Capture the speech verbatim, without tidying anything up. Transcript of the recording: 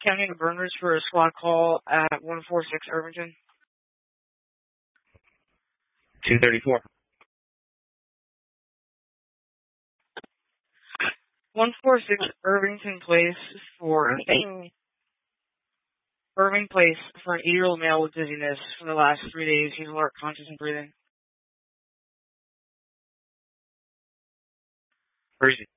counting the burners for a squad call at one forty-six Irvington. two thirty-four. one forty-six Irvington Place for Irving Place for an eight-year-old male with dizziness for the last three days. He's alert, conscious, and breathing. Where is he?